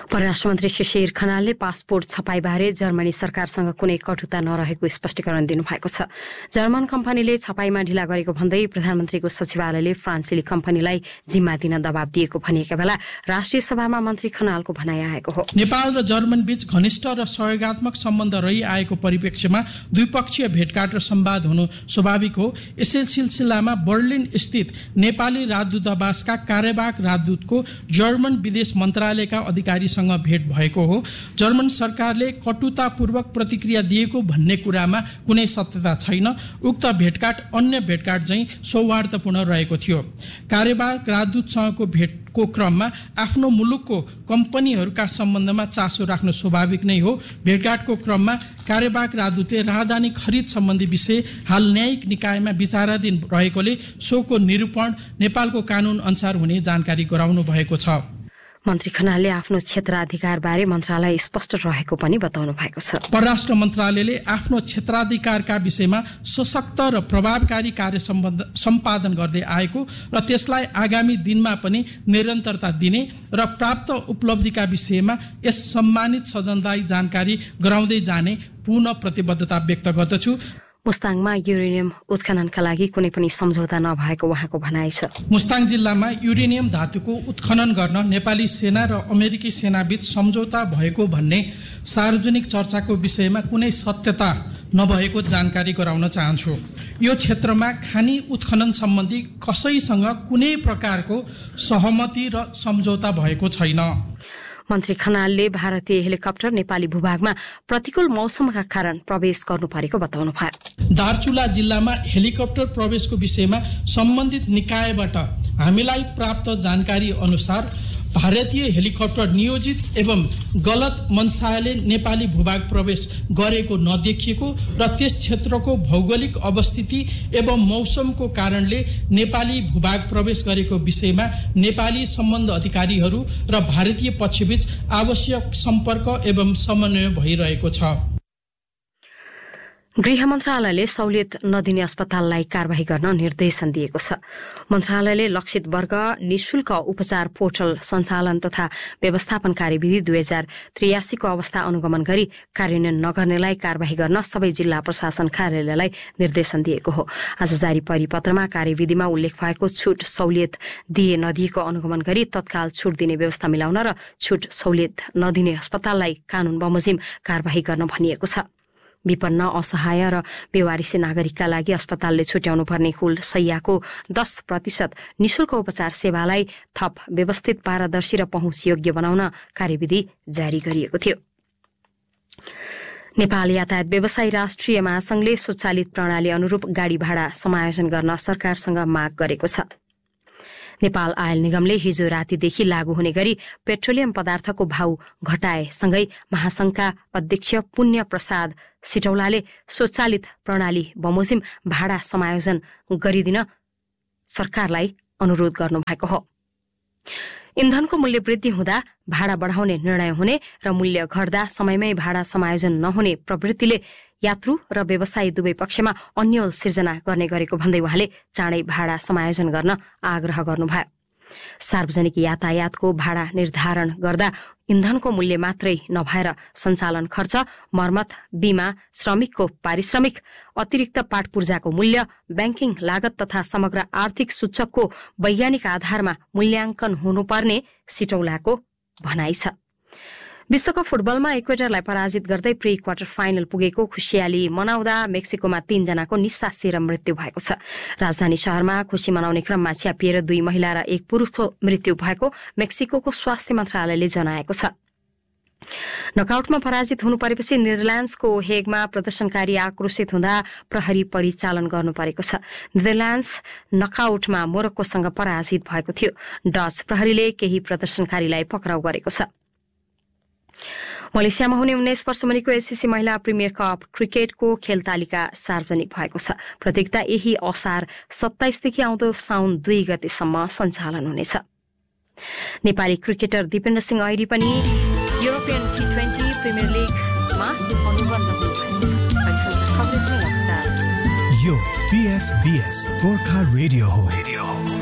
परराष्ट्र मन्त्री शिशिर खनालले पासपोर्ट छपाईबारे जर्मनी सरकारसँग कुनै कटुता नरहेको स्पष्टीकरण दिनुभएको छ। जर्मन कम्पनीले छपाईमा ढिला गरेको भन्दै प्रधानमन्त्रीको सचिवालयले फ्रान्सेली कम्पनीलाई जिम्मा दिन दबाब दिएको भनिएका बेला राष्ट्रिय सभामा मन्त्री खनालको भनाइ आएको हो। नेपाल र जर्मन बीच घनिष्ठ र सहयोगात्मक सम्बन्ध रहिआएको परिप्रेक्ष्यमा द्विपक्षीय भेटघाट र संवाद हुनु स्वाभाविक हो। यसै सिलसिलामा बर्लिन स्थित नेपाली राजदूतावासका कार्यवाहक राजदूतको जर्मन विदेश मन्त्रालयका अधिकारीसँग भेट भएको हो। जर्मन सरकारले कटुतापूर्वक प्रतिक्रिया दिएको भन्ने कुरामा कुनै सत्यता छैन। उक्त भेटघाट अन्य भेटघाट चाहिँ सौहार्दपूर्ण रहेको थियो। कार्यवाहक राजदूतसँगको भेटको क्रममा आफ्नो मुलुकको कम्पनीहरूका सम्बन्धमा चासो राख्नु स्वाभाविक नै हो। भेटघाटको क्रममा कार्यवाहक राजदूतले राजधानी खरिद सम्बन्धी विषय हाल न्यायिक निकायमा विचाराधीन रहेकोले सोको निरूपण नेपालको कानून अनुसार हुने जानकारी गराउनु भएको छ। मन्त्री खनालले आफ्नो क्षेत्राधिकारबारे मन्त्रालय स्पष्ट रहेको पनि बताउनु भएको छ। परराष्ट्र मन्त्रालयले आफ्नो क्षेत्राधिकारका विषयमा सशक्त र प्रभावकारी कार्य सम्पादन गर्दै आएको र त्यसलाई आगामी दिनमा पनि निरन्तरता दिने र प्राप्त उपलब्धिका विषयमा यस सम्मानित सदनलाई जानकारी गराउँदै जाने पूर्ण प्रतिबद्धता व्यक्त गर्दछु। मुस्ताङमा युरेनियम उत्खननका लागि कुनै पनि सम्झौता नभएको उहाँको भनाइ छ। मुस्ताङ जिल्लामा युरेनियम धातुको उत्खनन गर्न नेपाली सेना र अमेरिकी सेनाबीच सम्झौता भएको भन्ने सार्वजनिक चर्चाको विषयमा कुनै सत्यता नभएको जानकारी गराउन चाहन्छु। यो क्षेत्रमा खानी उत्खनन सम्बन्धी कसैसँग कुनै प्रकारको सहमति र सम्झौता भएको छैन। मन्त्री खनालले भारतीय हेलिकप्टर नेपाली भूभागमा प्रतिकूल मौसमका कारण प्रवेश गर्नु परेको बताउनु भयो। दार्चुला जिल्लामा हेलिकप्टर प्रवेशको विषयमा सम्बन्धित निकायबाट हामीलाई प्राप्त जानकारी अनुसार भारतीय हेलिकप्टर नियोजित एवं गलत मनसायले नेपाली भूभाग प्रवेश गरेको नदेखिएको र त्यस क्षेत्रको भौगोलिक अवस्थिति एवं मौसमको कारणले नेपाली भूभाग प्रवेश गरेको विषयमा नेपाली सम्बन्ध अधिकारीहरू र भारतीय पक्षबीच आवश्यक सम्पर्क एवं समन्वय भइरहेको छ। गृह मन्त्रालयले सहुलियत नदिने अस्पताललाई कारबाही गर्न निर्देशन दिएको छ। मन्त्रालयले लक्षित वर्ग निशुल्क उपचार पोर्टल सञ्चालन तथा व्यवस्थापन कार्यविधि 2083 को अवस्था अनुगमन गरी कार्यान्वयन नगर्नेलाई कारबाही गर्न सबै जिल्ला प्रशासन कार्यालयलाई निर्देशन दिएको हो। आज जारी परिपत्रमा कार्यविधिमा उल्लेख भएको छुट सहुलियत दिए नदिएको अनुगमन गरी तत्काल छुट दिने व्यवस्था मिलाउन र छुट सहुलियत नदिने अस्पताललाई कानून बमोजिम कारबाही गर्न भनिएको छ। विपन्न असहाय र बेवारिसी नागरिकका लागि अस्पतालले छुट्याउनु पर्ने कुल शैय्याको 10% निशुल्क उपचार सेवालाई थप व्यवस्थित पारदर्शी र पहुँचयोग्य बनाउन कार्यविधि जारी गरिएको थियो। नेपाल यातायात व्यवसायी राष्ट्रिय महासंघले स्वचालित प्रणाली अनुरूप गाडी भाडा समायोजन गर्न सरकारसँग माग गरेको छ। नेपाल आयल निगमले हिजो रातिदेखि लागू हुने गरी पेट्रोलियम पदार्थको भाउ घटाएसँगै महासंघका अध्यक्ष पुण्य प्रसाद सिटौलाले स्वचालित प्रणाली बमोजिम भाडा समायोजन गरिदिन सरकारलाई अनुरोध गर्नुभएको हो। इन्धनको मूल्य वृद्धि हुँदा भाडा बढाउने निर्णय हुने र मूल्य घट्दा समयमै भाडा समायोजन नहुने प्रवृत्तिले यात्रु र व्यवसायी दुवै पक्षमा अन्यल सिर्जना गर्ने गरेको भन्दै उहाँले चाँडै भाडा समायोजन गर्न आग्रह गर्नुभयो। सार्वजनिक यातायातको भाडा निर्धारण गर्दा इन्धनको मूल्य मात्रै नभएर सञ्चालन खर्च, मर्मत, बीमा, श्रमिकको पारिश्रमिक, अतिरिक्त पाटपूर्जाको मूल्य, ब्याङ्किङ लागत तथा समग्र आर्थिक सूचकको वैज्ञानिक आधारमा मूल्याङ्कन हुनुपर्ने सिटौलाको भनाइ छ। विश्वकप फुटबलमा इक्वेटरलाई पराजित गर्दै प्री क्वार्टर फाइनल पुगेको खुशियाली मनाउँदा मेक्सिकोमा 3 जनाको निस्सासिएर मृत्यु भएको छ। राजधानी शहरमा खुशी मनाउने क्रममा छ्यापिएर 2 महिला र 1 पुरुषको मृत्यु भएको मेक्सिकोको स्वास्थ्य मन्त्रालयले जनाएको छ। नकआउटमा पराजित हुनु परेपछि नेदरल्याण्ड्सको हेगमा प्रदर्शनकारी आक्रोशित हुँदा प्रहरी परिचालन गर्नु परेको छ। नेदरल्याण्ड्स नकआउटमा मोरक्कोसँग पराजित भएको थियो। डच प्रहरीले केही प्रदर्शनकारीलाई पक्राउ गरेको छ। मलेसियामा हुने 19 वर्ष मुनिको एससीसी महिला प्रिमियर कप क्रिकेटको खेल तालिका सार्वजनिक भएको छ। प्रतियोगिता यही असार 27 देखि आउँदो साउन 2 गतेसम्म सञ्चालन हुनेछ। नेपाली क्रिकेटर दिपेन्द्र सिंह ऐरी पनि युरोपियन T20 प्रिमियर लिगमा अनुबन्ध हुनुभएको छ। यो PFBS गोर्खा रेडियो हो।